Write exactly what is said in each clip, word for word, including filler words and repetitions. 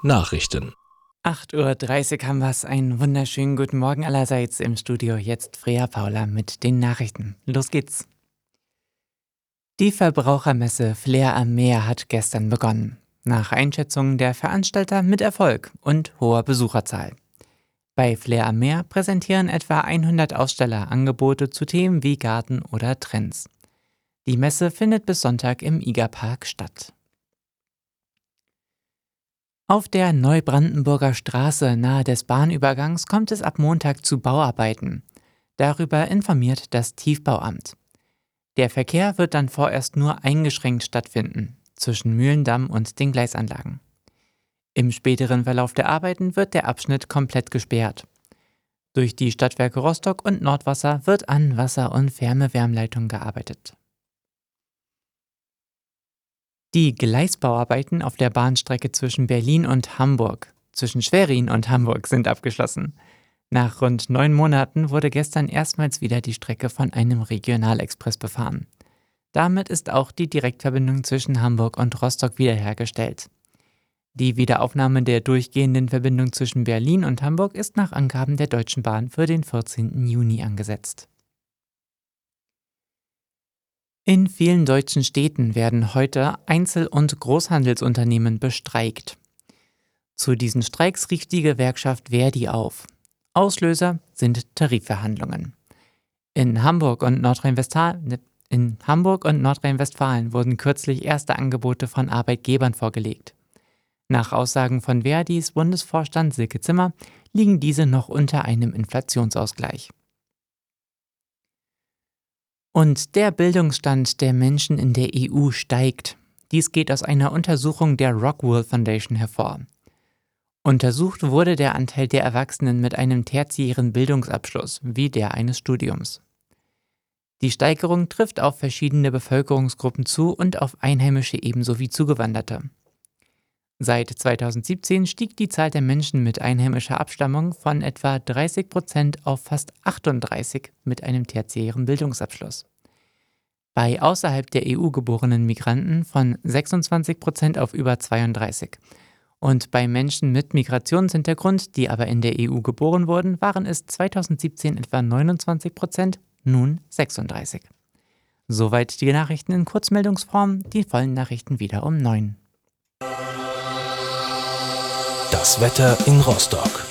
Nachrichten. acht Uhr dreißig haben wir es. Einen wunderschönen guten Morgen allerseits im Studio. Jetzt Freya Paula mit den Nachrichten. Los geht's. Die Verbrauchermesse Flair am Meer hat gestern begonnen. Nach Einschätzungen der Veranstalter mit Erfolg und hoher Besucherzahl. Bei Flair am Meer präsentieren etwa hundert Aussteller Angebote zu Themen wie Garten oder Trends. Die Messe findet bis Sonntag im Igerpark statt. Auf der Neubrandenburger Straße nahe des Bahnübergangs kommt es ab Montag zu Bauarbeiten. Darüber informiert das Tiefbauamt. Der Verkehr wird dann vorerst nur eingeschränkt stattfinden, zwischen Mühlendamm und den Gleisanlagen. Im späteren Verlauf der Arbeiten wird der Abschnitt komplett gesperrt. Durch die Stadtwerke Rostock und Nordwasser wird an Wasser- und Wärmewärmleitungen gearbeitet. Die Gleisbauarbeiten auf der Bahnstrecke zwischen Berlin und Hamburg, zwischen Schwerin und Hamburg, sind abgeschlossen. Nach rund neun Monaten wurde gestern erstmals wieder die Strecke von einem Regionalexpress befahren. Damit ist auch die Direktverbindung zwischen Hamburg und Rostock wiederhergestellt. Die Wiederaufnahme der durchgehenden Verbindung zwischen Berlin und Hamburg ist nach Angaben der Deutschen Bahn für den vierzehnten Juni angesetzt. In vielen deutschen Städten werden heute Einzel- und Großhandelsunternehmen bestreikt. Zu diesen Streiks rief die Gewerkschaft Verdi auf. Auslöser sind Tarifverhandlungen. In Hamburg und Nordrhein-Westfalen, in Hamburg und Nordrhein-Westfalen wurden kürzlich erste Angebote von Arbeitgebern vorgelegt. Nach Aussagen von Verdis Bundesvorstand Silke Zimmer liegen diese noch unter einem Inflationsausgleich. Und der Bildungsstand der Menschen in der E U steigt. Dies geht aus einer Untersuchung der Rockwool Foundation hervor. Untersucht wurde der Anteil der Erwachsenen mit einem tertiären Bildungsabschluss, wie der eines Studiums. Die Steigerung trifft auf verschiedene Bevölkerungsgruppen zu und auf Einheimische ebenso wie Zugewanderte. Seit zweitausendsiebzehn stieg die Zahl der Menschen mit einheimischer Abstammung von etwa dreißig Prozent auf fast achtunddreißig mit einem tertiären Bildungsabschluss. Bei außerhalb der E U geborenen Migranten von sechsundzwanzig Prozent auf über zweiunddreißig. Und bei Menschen mit Migrationshintergrund, die aber in der E U geboren wurden, waren es zweitausendsiebzehn etwa neunundzwanzig Prozent, nun sechsunddreißig. Soweit die Nachrichten in Kurzmeldungsform, die vollen Nachrichten wieder um neun. Das Wetter in Rostock.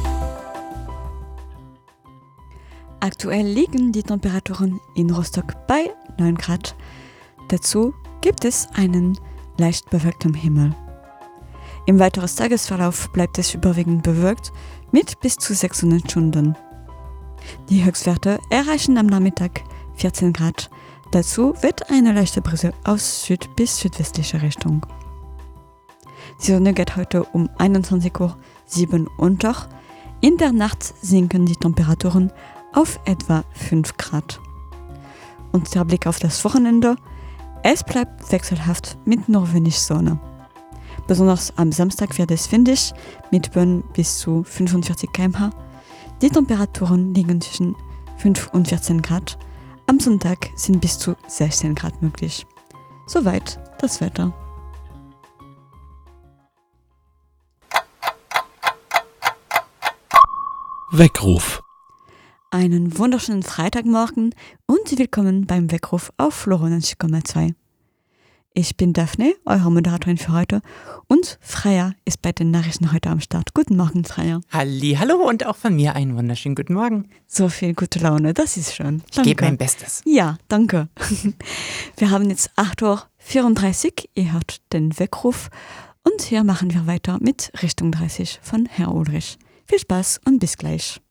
Aktuell liegen die Temperaturen in Rostock bei neun Grad. Dazu gibt es einen leicht bewölkten Himmel. Im weiteren Tagesverlauf bleibt es überwiegend bewölkt mit bis zu sechshundert Stunden. Die Höchstwerte erreichen am Nachmittag vierzehn Grad. Dazu wird eine leichte Brise aus Süd- bis südwestlicher Richtung. Die Sonne geht heute um einundzwanzig Uhr sieben unter. In der Nacht sinken die Temperaturen auf etwa fünf Grad. Und der Blick auf das Wochenende: Es bleibt wechselhaft mit nur wenig Sonne. Besonders am Samstag wird es windig mit Böen bis zu fünfundvierzig Kilometer pro Stunde. Die Temperaturen liegen zwischen fünf und vierzehn Grad. Am Sonntag sind bis zu sechzehn Grad möglich. Soweit das Wetter. Weckruf. Einen wunderschönen Freitagmorgen und willkommen beim Weckruf auf Flora neunzig Komma zwei. Ich bin Daphne, eure Moderatorin für heute, und Freya ist bei den Nachrichten heute am Start. Guten Morgen, Freya. Halli, hallo und auch von mir einen wunderschönen guten Morgen. So viel gute Laune, das ist schön. Ich gebe mein Bestes. Ja, danke. Wir haben jetzt acht Uhr vierunddreißig, ihr hört den Weckruf und hier machen wir weiter mit Richtung dreißig von Herr Ulrich. Viel Spaß und bis gleich.